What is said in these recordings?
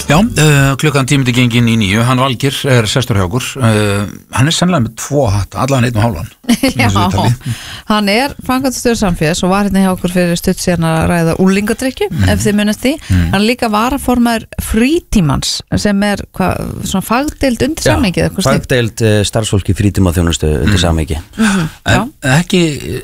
Já, klukkan 10 gengin í 9. Hann Valgir sestur hjá okkur. Hann sennilega með 2 hatta, allan 1,5. Já, hann framkvæmdastjóri Samfélags og var hérna hjá okkur fyrir stutt síðan að ræða úlingadrykkju, ef þið munast því. Hann líka varaformaður frítímans sem svona fagdeild undir samhengi. Já, fagdeild starfsfólki frítímaþjónustu undir samhengi. En ekki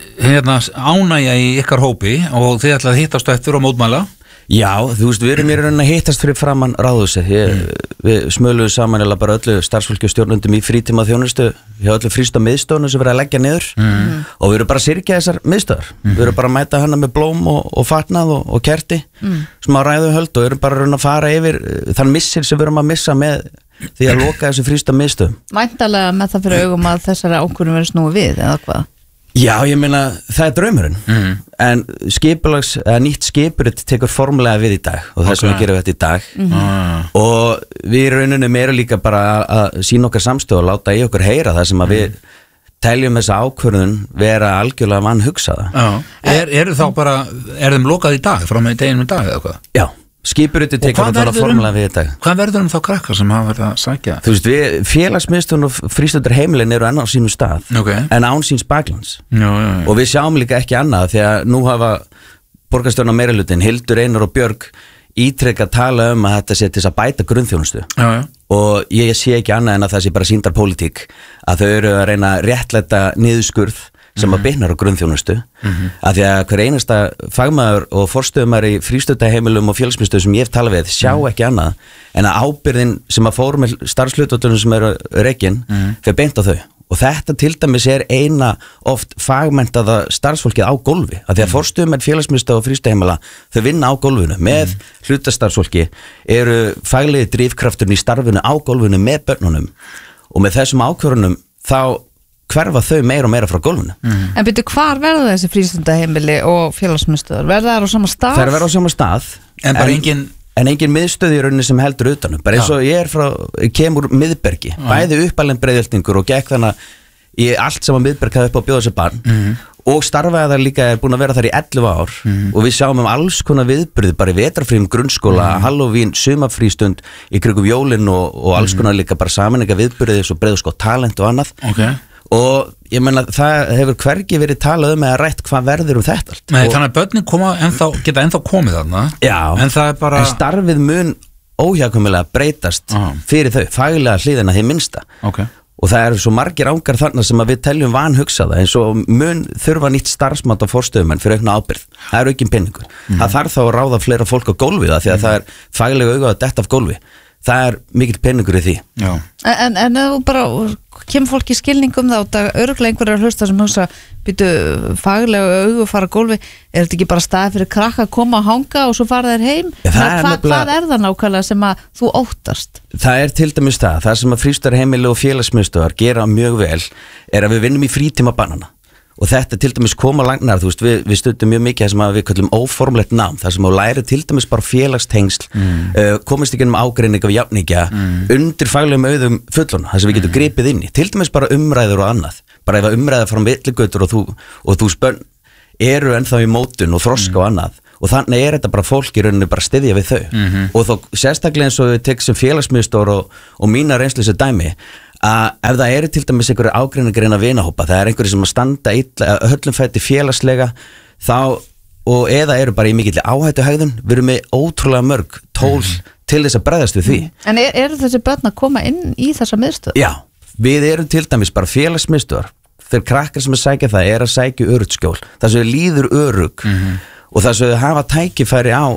ánægja í ykkar hópi og þið ætlaði að hittast eftir og mótmæla. Já, þú veist, við erum í rauninni að hittast fyrir framan ráðhúsið. Við smöluðum saman eða bara öllu starfsfólki og stjórnendum í frítímaþjónustu hjá öllu frístundamiðstöðunum sem verið að leggja niður og við erum bara að syrgja þessar miðstöðar. Við erum bara að mæta hana með blóm og fatnað og kerti sem á ræðuhöld og erum bara að reyna að fara yfir þann missir sem við erum að missa með því að loka þessu frístundamiðstöðum. Væntanlega með það fyrir augum að þessari ákvörðun verið snúið við eða hvað? Já, ég meina, það draumurinn en nýtt skipurit tekur formulega við í dag og þess vegna gerum við þetta í dag og við rauninni meira líka bara að sína okkar samstöð og láta í okkur heyra það sem að við teljum þessa ákvörðun vera algjörlega vanhugsaða. Eru þá bara, þeim lokað í dag, frá með deginum í dag eða hvað? Já. Skipuriti tekur þetta formulega við þetta. Hvað verður þá krakkar sem hafa verið að sækja? Þú veist, félagsmiðstöðun og frístundarheimilin eru enn á sínum stað en án síns baklands og við sjáum líka ekki annað því að nú hafa borgarstjórnar meirihlutin Hildur, Einar og Björg ítrekka að tala að þetta sé til þess að bæta grunnþjónustu og ég sé ekki annað en að það sé bara sýndarpólitík að þau eru að reyna að réttlæta niðurskurð sem að bitnar á grunnþjónustu af því að hver einasta fagmaður og forstöðumar í frístundaheimilum og félagsmiðstöðum sem ég hef talað við sjá ekki annað en að ábyrðin sem að fór með starfshlutföllunum sem eru rekin fyrir beint á þau og þetta til dæmis eina oft fagmenntaða starfsfólkið á gólfi af því að forstöðumar félagsmiðstöð og frístundaheimila þau vinna á gólfinu með hlutastarfsfólki eru faglegi drifkrafturinn í starfinu á gólfinu með börnunum og með þessum ákvörðunum þá hverfa þau meira og meira frá gólfinu. En byrju, hvar verða þessi frístundaheimili og félagsmiðstöðar? Verða þær á sama stað? Þær verða á sama stað en engin miðstöð í rauninni sem heldur utanum. Bara eins og ég kemur miðbergi, bæði uppalinn breiðhyltingur og gekk þannig í allt sem að miðberg hafði upp á bjóða sér barn og starfaði þar líka búin að vera þar í 11 ár og við sjáum alls konar viðburði bara í vetrarfríum grunnskóla, Halloween, sumarfrístund í krigum jólin og alls konar líka bara samanleika viðburði svo breiðskótt talent og annað og ég meina það hefur hvergi verið talað að rætt hvað verður þetta allt. Nei, þannig að börnin geta ennþá komið þarna en það er bara en starfið mun óhjákvæmilega breytast fyrir þau, faglega hliðina því minnsta og það eru svo margir ángar þarna sem að við teljum vanhugsaða eins og mun þurfa nýtt starfsmat á forstöðumenn fyrir aukna ábyrgð, það er aukinn peningur það þarf þá að ráða fleira fólk á gólfið því að það er faglega auga að detta af gólfi það er mikill peningur í því En þú bara kemur fólk í skilningum þá það örugglega einhverjar hlusta sem hugsa býtu faglega augu fara gólfi þetta ekki bara staði fyrir krakka að koma og hanga og svo fara þær heim hvað er það nákvæmlega sem að þú óttast? Það er til dæmis það sem að frístundaheimili og félagsmiðstöðvar gera mjög vel er að við vinnum í frítímabannana og þetta til dæmis koma langnar, þú veist, við stundum mjög mikið það sem við kallum óformlegt nám, það sem að læra til dæmis bara félagstengsl, komist ekki um ágreining af jafningja, undir faglegum auðum fullorðna, það sem við getum gripið inn í, til dæmis bara umræður og annað, bara ef að umræða frá milligötur og þú spönn eru ennþá í mótun og þroska og annað og þannig er þetta bara fólk í rauninni bara styðja við þau og þó sérstaklega eins og við tekst sem félagsmiðstöðvar og mína reynslu sem dæmi að ef það eru til dæmis einhverju ágreiningar inn að vinahópa, það er einhverju sem að standa höllum fæti félagslega þá, og eða eru bara í mikilli áhættuhegðun, við erum með ótrúlega mörg tól til þess að bregðast við því. En eru þessi börn að koma inn í þessa miðstöð? Já, við erum til dæmis bara félagsmiðstöðvar, þeir krakkar sem að sækja það er að sækja öruggt skjól, það sem líður örugg og það sem hafa tækifæri á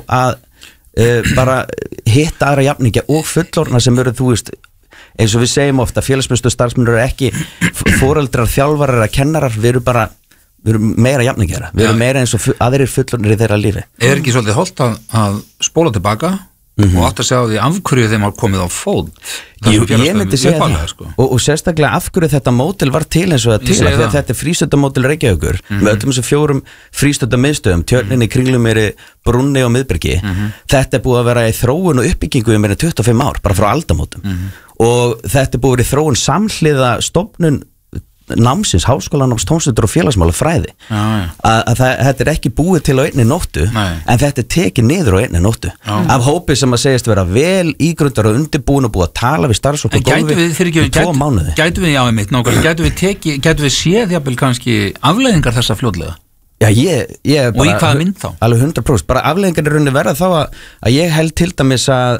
að bara hitta aðra jafningja og fullorðna sem eru, þú veist, eins og við segjum ofta, félagsmiðstöð starfsmennir eru ekki foreldrar, þjálfarar eða kennarar, við erum meira jafningjara, við erum meira eins og aðrir fullorðnir í þeirra lífi. Er ekki svolítið hollt að spóla tilbaka og átt að segja á því af hverju þeim var komið á fót? Jú, ég myndi segja það og sérstaklega af hverju þetta mótil var til eins og það til að þetta er frístundamótil Reykjavíkur með öllum þessum 4 frístundamiðstöðum, Tjörninni, Kringlumýri, Brúnni og Miðbergi þetta er búið að vera í þróun og uppbyggingu í meira 25 ár, bara frá aldamótum og þetta er búið í þróun samhliða stofnun námsins, háskólanáms, tómstundur og félagsmála fræði að þetta ekki búið til á einni nóttu en þetta tekið niður á einni nóttu af hópi sem að segjast vera vel ígrundar og undirbúin og búið að tala við starfsfólk og gólfi í 2 mánuði. Gætu við gætu við séð jafnvel kannski afleiðingar þessa fljótlega? Já, ég bara, og í hvaða mynd þá? Alveg 100%, bara afleiðingar er rauninni verða þá að ég held til dæmis að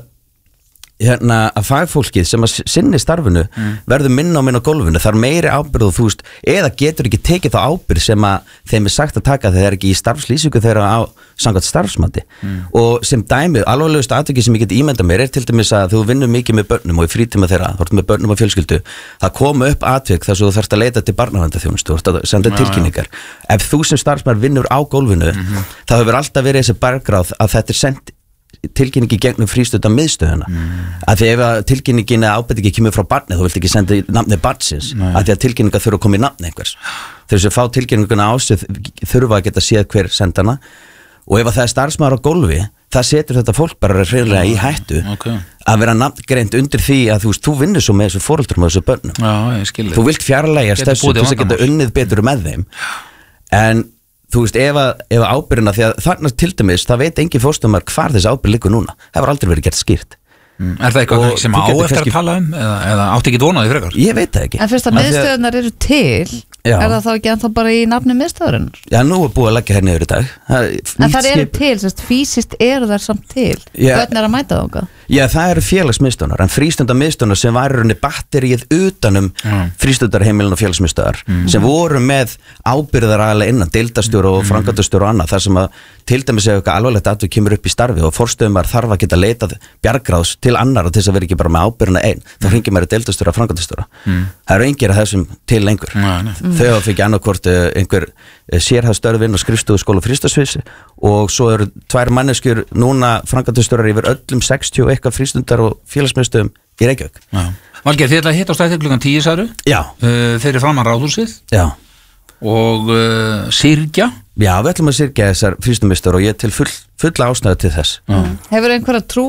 fagfólkið sem að sinni starfinu verður minna á gólfinu, þar meiri ábyrgð og þú veist, eða getur ekki tekið þá ábyrgð sem að þeim sagt að taka þegar ekki í starfslýsingu þeirra á samkvæmt starfsmati og sem dæmi, alvarlegust atviki sem ég get ímynda mér til dæmis að þú vinnur mikið með börnum og í frítíma þeirra, þú ert með börnum og fjölskyldu það koma upp atvik þar svo þú þarfst að leita til barnaverndarþjónustu, þú þarfst að senda tilkynningar ef þú sem starfsmaður vinnur á gólfinu það hefur alltaf verið þessi bergráð að þetta er sendt tilkynningi gegnum frístunda miðstöðuna að því ef tilkynningin eða ábendingi kemur frá barni þú vilt ekki senda nafni barnsins að því að tilkynninga þurfa að koma í nafni einhvers þegar þess að fá tilkynninguna á sig þurfa að geta séð hver sendana og ef það er starfsmaður á gólfi það setur þetta fólk bara reyðlega í hættu að vera nafngreint undir því að þú vinnur svo með þessu foreldrum og þessu börnum þú vilt fjarlægjast þessu til þess að geta unnið betur með þeim en þú veist, ef ábyrgina því að þarna til dæmis, það veit engin fórstöðumar hvar þessi ábyrgð liggur núna, það hefur aldrei verið gert skýrt Er það eitthvað sem á eftir að tala eða átti ekki dónaði frekar? Ég veit það ekki En fyrst að miðstöðunar eru til er það þá ekki ennþá bara í nafni miðstöðurinnar? Já, nú er búið að leggja hérna yfir í dag En það eru til, fysiskt eru þar samt til Hvernig að mæta það? Já, það eru félagsmiðstöðunar en frístundamiðstöðunar sem var í batterið utanum frístundarheimilin og félagsmiðstöðar sem voru með ábyrgðaraðilega innan deildarstjóra og framkvæmdastjóra og annað þar sem að til dæmis ef eitthvað alvarlegt atvik kemur upp í starfi og forstöðumar þarf að geta leitað bjargráðs til annar og til þess að vera ekki bara með ábyrgðina einn þá hringir maður deildarstjóra og framkvæmdastjóra það eru engir af þessum til lengur þau hafa fikk annarkvort einhver sérhæðstörfin og skrifstofuskóla og frístasviðs og svo eru 2 manneskjur núna framkvæmdastjórar yfir öllum 60 eitthvað frístundar og félagsmiðstöðum í Reykjavík Valgeir, þið ætla að hitta á stæði klukkan 10 sagðu? Já Fyrir framan Ráðhúsið? Já Og syrgja? Já, við ætlum að syrgja þessar frístundamistöður og ég til fulla ástæðu til þess Hefur einhverja trú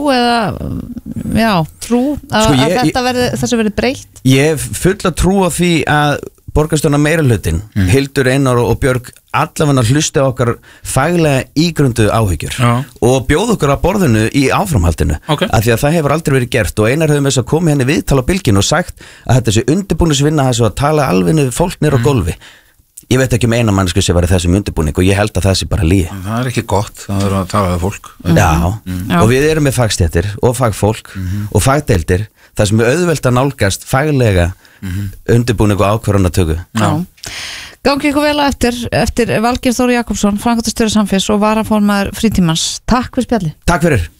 eða trú að þessu verði breytt? Ég hef fulla trú á því að borgarstjórnar meirihlutin Hildur Einar og Björg allavega hlusti okkar faglega ígrundu áhyggjur og bjóð okkur að borðinu í áframhaldinu af því að það hefur aldrei verið gert og Einar hefur með þess að koma henni viðtala á bylginu og sagt að þetta sé undirbúningsvinna þessu að tala alveg við fólk niður á gólfi Ég veit ekki eina mannsku sem var í þessum undirbúning og ég held að það sé bara lygi. Það er ekki gott, það er að tala við fólk. Já, og við erum með fagstéttir og fagfólk og fagdeildir, það sem er auðvelt að nálgast faglega undirbúning og ákvörðunartöku. Já. Gangi ykkur vel eftir Valgeir Þór Jakobsson, framkvæmdastjóri Samfés og varaformaður Frítímans. Takk fyrir spjalli. Takk fyrir.